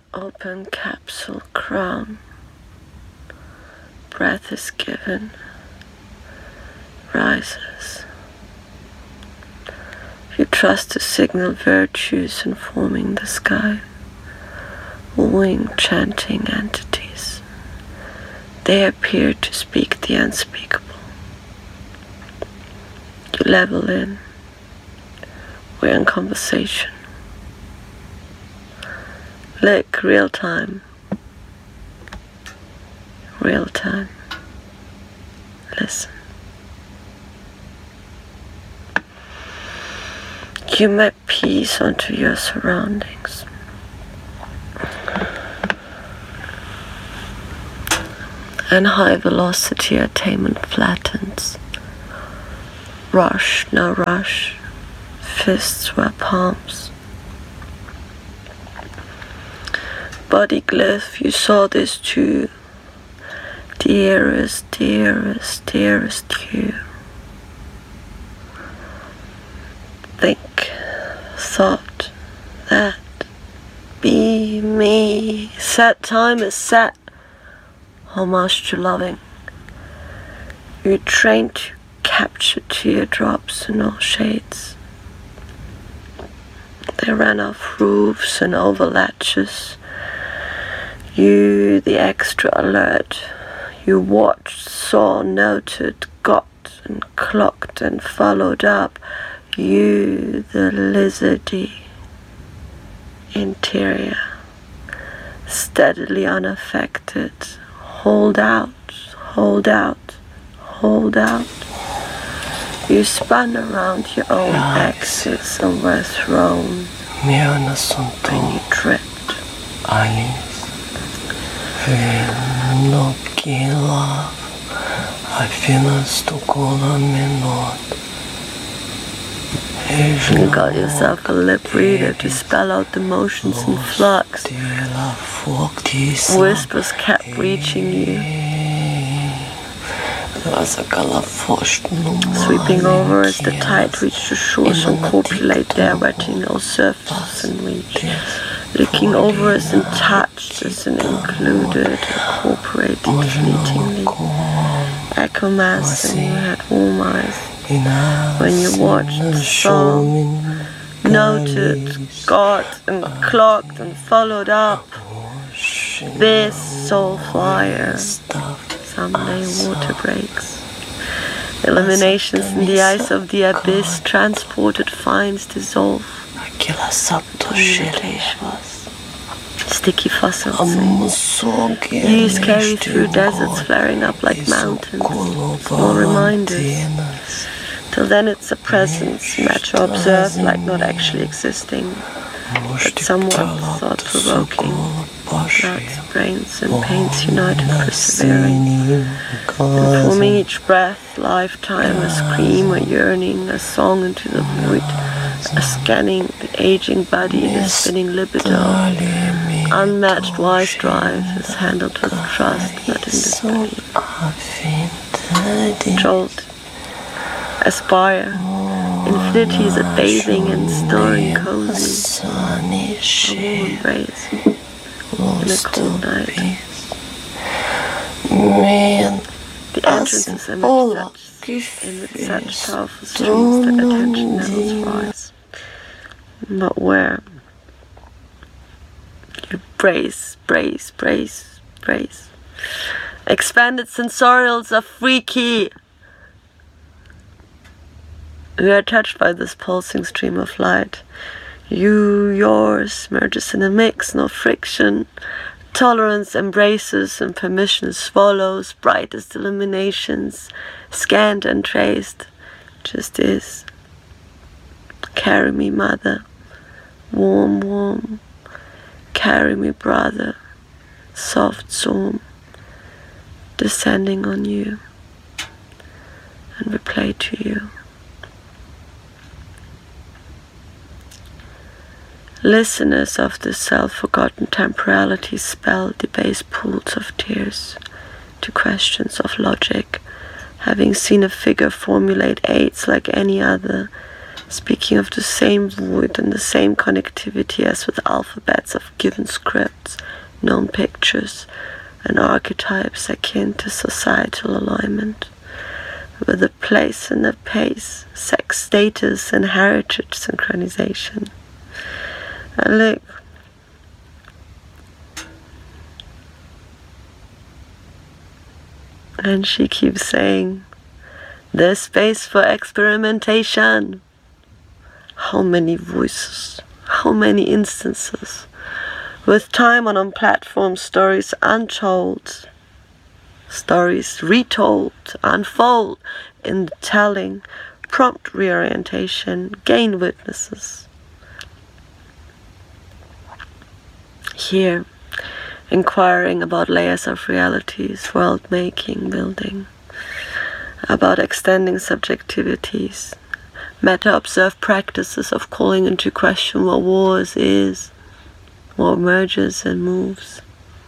Open capsule crown. Breath is given. Rises. You trust to signal virtues informing the sky. Wooing, chanting entities. They appear to speak the unspeakable. You level in. We're in conversation. Lick, real time. Real time. Listen. You map peace onto your surroundings. And high velocity attainment flattens. Rush, no rush. Fists were palms. Body glyph, you saw this too. Dearest, dearest, dearest you. Think, thought, that, be me. Set time is set. Homage to loving. You're trained to capture teardrops in all shades. They ran off roofs and over latches. You, the extra alert. You watched, saw, noted, got and clocked and followed up. You, the lizardy interior, steadily unaffected. Hold out, hold out, hold out. You spun around your own axis and were thrown when you tripped. You got yourself a lip reader to spell out the motions in flux. Whispers kept reaching you, sweeping over as the tide reached the shores and copulate there, wetting all surface and reach. Looking over us and touched us and included, incorporated fleetingly. Echo mass, and you had warm eyes. When you watched, saw, noted, got and clocked and followed up. This soul flyer. Someday water breaks. Illuminations in the eyes of the abyss, transported finds dissolve. Communications. Sticky fossils. Years carry through deserts, flaring up like mountains. Small reminders. Till then it's a presence, matter observed like not actually existing, but somewhat thought-provoking. Blood's, brains and pains united, persevering. Informing each breath, lifetime, a scream, a yearning, a song into the void, a scanning the aging body, the spinning libido. Unmatched wise drive is handled with trust, not in disbelief. Jolt. Aspire. Infinity is a bathing and snoring cozy. A warm embrace in a cold night. The entrances emit such powerful streams that attention levels rise. But where? You brace, brace, brace, brace. Expanded sensorials are freaky. We are touched by this pulsing stream of light. You, yours, merges in a mix, no friction. Tolerance embraces and permission swallows, brightest illuminations, scanned and traced, just is. Carry me, mother, warm, warm. Carry me, brother, soft zoom, descending on you, and replay to you. Listeners of this self-forgotten temporality spell debased pools of tears to questions of logic, having seen a figure formulate aids like any other, speaking of the same void and the same connectivity as with alphabets of given scripts, known pictures, and archetypes akin to societal alignment, with a place and a pace, sex status and heritage synchronization. And look, and she keeps saying, there's space for experimentation. How many voices, how many instances, with time on platform, stories untold, stories retold, unfold in the telling, prompt reorientation, gain witnesses. Here, inquiring about layers of realities, world-making, building, about extending subjectivities, meta-observed practices of calling into question what was, is, what emerges and moves.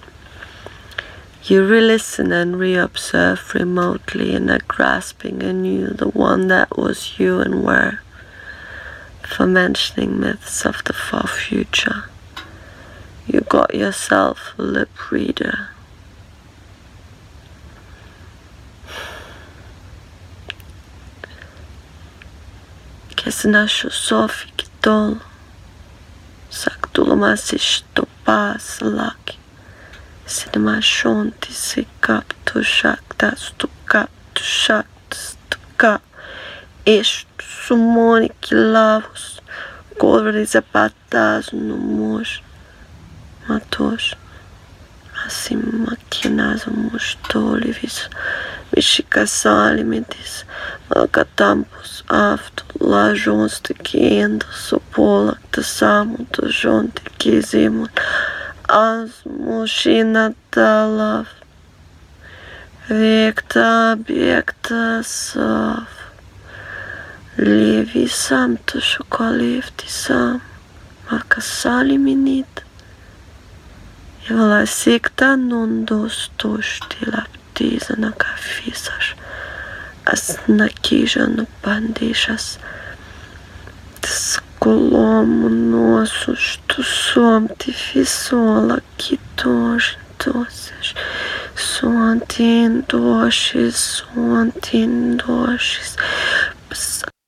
You re-listen and re-observe remotely in a grasping anew the one that was you and were, for mentioning myths of the far future. You got yourself a lip reader. Che se nasce sofi che tol, sak tulomasi stopas laki, sinema shonti se kap to shak das to kap to shak stuka, ish sumoni kilavus, govri zapatas no mosh, matos, assim maquinas mostolivis, mexicasali medis, malcatampos afto, lajons de kenda, sopola, de samu, de jon de kizimon, as moshina talav, vekta biekta sav, levi sam to shokolevti sam, makasali minit. Ela sikta non dos tosti laptiza na kafisas, as nakija no bandijas, descolomo nossos tu somti fisola que tos doces, sontin doces,